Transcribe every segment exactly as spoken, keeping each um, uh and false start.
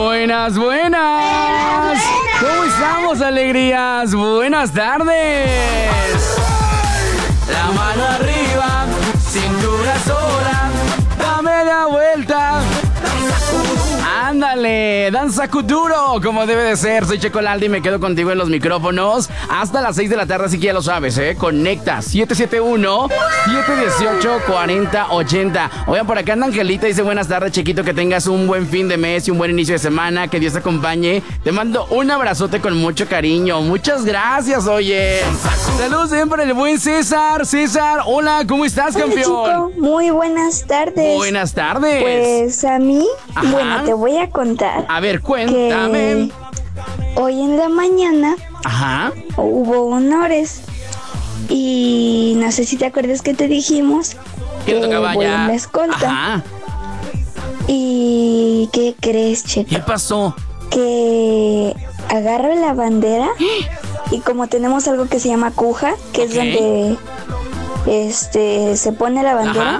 Buenas, buenas. ¿Cómo estamos, alegrías? Buenas tardes. La mano arriba, cintura sola, dame la vuelta. Ándale, danza Kuduro, como debe de ser. Soy Checolalde y me quedo contigo en los micrófonos hasta las seis de la tarde, así que ya lo sabes, ¿eh? Conecta, siete siete uno, siete uno ocho, cuatro cero ocho cero. Oigan, por acá anda Angelita, dice buenas tardes, chiquito, que tengas un buen fin de mes y un buen inicio de semana, que Dios te acompañe. Te mando un abrazote con mucho cariño. Muchas gracias, oye. Saludos siempre el buen César. César, hola, ¿cómo estás, hola, campeón? Chico, muy buenas tardes. Buenas tardes. Pues a mí, Ajá. bueno, te voy a contar. A ver, cuéntame. Hoy en la mañana Ajá. hubo honores y no sé si te acuerdas que te dijimos que que tocaba voy ya en la escolta. Ajá. ¿Y qué crees, Checo? ¿Qué pasó? Que agarro la bandera y como tenemos algo que se llama cuja, que Ok. es donde este se pone la bandera. Ajá.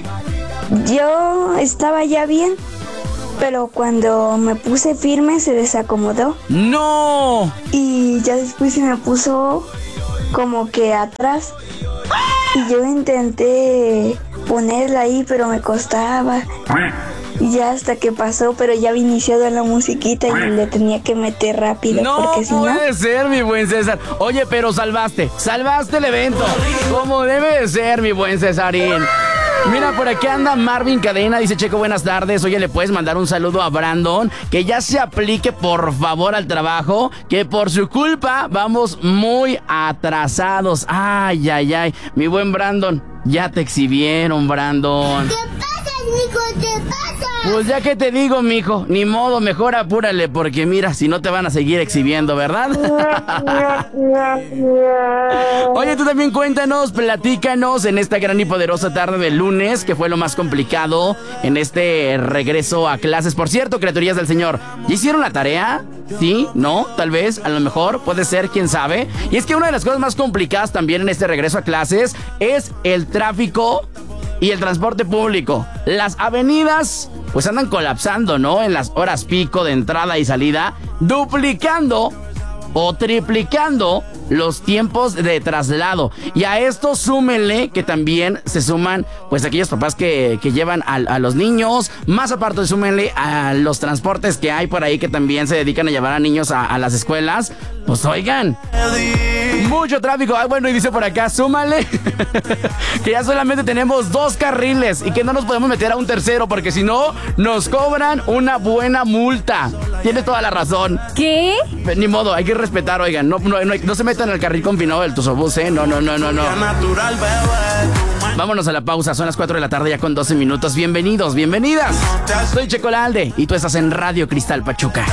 Yo estaba ya bien, pero cuando me puse firme se desacomodó ¡No! y ya después se me puso como que atrás y yo intenté ponerla ahí, pero me costaba. Y ya hasta que pasó, pero ya había iniciado la musiquita y le tenía que meter rápido, No porque si no... puede ser, mi buen César. Oye, pero salvaste, salvaste el evento. Como debe de ser, mi buen Cesarín. Mira, por aquí anda Marvin Cadena, dice Checo, buenas tardes. Oye, ¿le puedes mandar un saludo a Brandon? Que ya se aplique, por favor, al trabajo, que por su culpa vamos muy atrasados. Ay, ay, ay. Mi buen Brandon, ya te exhibieron, Brandon. ¿Qué pasa, Nico? ¿Qué pasa? Pues ya que te digo, mijo, ni modo, mejor apúrale, porque mira, si no te van a seguir exhibiendo, ¿verdad? Oye, tú también cuéntanos, platícanos en esta gran y poderosa tarde del lunes, que fue lo más complicado en este regreso a clases. Por cierto, criaturillas del Señor, ¿ya hicieron la tarea? ¿Sí? ¿No? Tal vez, a lo mejor, puede ser, quién sabe. Y es que una de las cosas más complicadas también en este regreso a clases es el tráfico y el transporte público. Las avenidas pues andan colapsando, ¿no? En las horas pico de entrada y salida, duplicando o triplicando los tiempos de traslado. Y a esto súmenle que también se suman pues aquellos papás que, que llevan a, a los niños. Más aparte, súmenle a los transportes que hay por ahí que también se dedican a llevar a niños a, a las escuelas. Pues oigan, mucho tráfico. Ay, bueno, y dice por acá, súmale que ya solamente tenemos dos carriles y que no nos podemos meter a un tercero porque si no nos cobran una buena multa. Tienes toda la razón. ¿Qué? Ni modo, hay que respetar, oigan. No, no, no, no se metan al carril confinado del Tusobús, ¿eh? No, no, no, no, no. Vámonos a la pausa, son las cuatro de la tarde ya con doce minutos. Bienvenidos, bienvenidas. Soy Checolalde y tú estás en Radio Cristal Pachuca.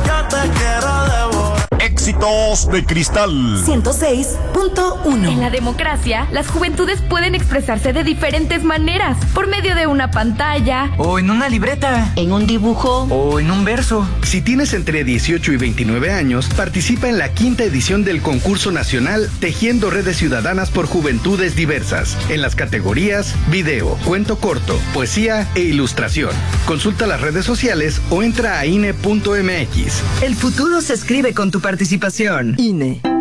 Éxitos de Cristal ciento seis punto uno. En la democracia, las juventudes pueden expresarse de diferentes maneras, por medio de una pantalla, o en una libreta, en un dibujo, o en un verso. Si tienes entre dieciocho y veintinueve años, participa en la quinta edición del concurso nacional Tejiendo Redes Ciudadanas por Juventudes Diversas, en las categorías video, cuento corto, poesía e ilustración. Consulta las redes sociales o entra a I N E punto M X. El futuro se escribe con tu participación. I N E.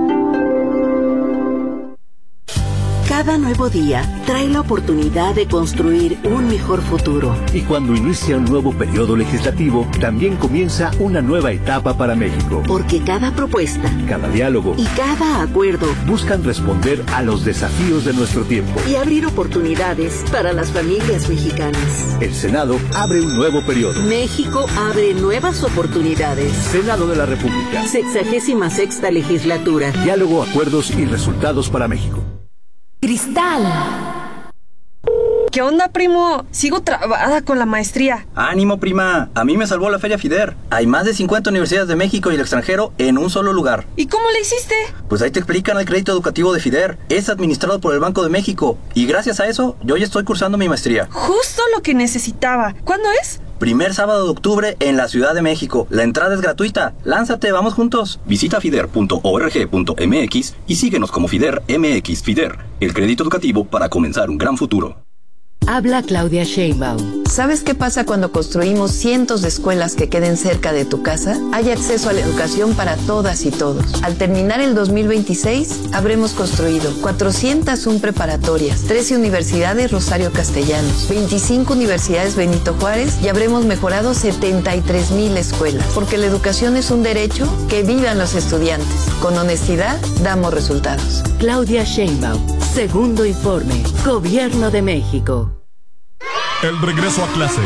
Cada nuevo día trae la oportunidad de construir un mejor futuro. Y cuando inicia un nuevo periodo legislativo, también comienza una nueva etapa para México. Porque cada propuesta, cada diálogo y cada acuerdo buscan responder a los desafíos de nuestro tiempo y abrir oportunidades para las familias mexicanas. El Senado abre un nuevo periodo. México abre nuevas oportunidades. Senado de la República. Sexagésima sexta legislatura. Diálogo, acuerdos y resultados para México. Cristal. ¿Qué onda, primo? Sigo trabada con la maestría. Ánimo, prima. A mí me salvó la Feria FIDER. Hay más de cincuenta universidades de México y el extranjero en un solo lugar. ¿Y cómo le hiciste? Pues ahí te explican el crédito educativo de FIDER. Es administrado por el Banco de México. Y gracias a eso, yo ya estoy cursando mi maestría. Justo lo que necesitaba. ¿Cuándo es? Primer sábado de octubre en la Ciudad de México. La entrada es gratuita. Lánzate, vamos juntos. Visita fider punto org punto m x y síguenos como FIDER M X. FIDER, el crédito educativo para comenzar un gran futuro. Habla Claudia Sheinbaum. ¿Sabes qué pasa cuando construimos cientos de escuelas que queden cerca de tu casa? Hay acceso a la educación para todas y todos. Al terminar el dos mil veintiséis, habremos construido cuatrocientas una preparatorias, trece universidades Rosario Castellanos, veinticinco universidades Benito Juárez y habremos mejorado setenta y tres mil escuelas. Porque la educación es un derecho, que vivan los estudiantes. Con honestidad, damos resultados. Claudia Sheinbaum. Segundo informe. Gobierno de México. El regreso a clases.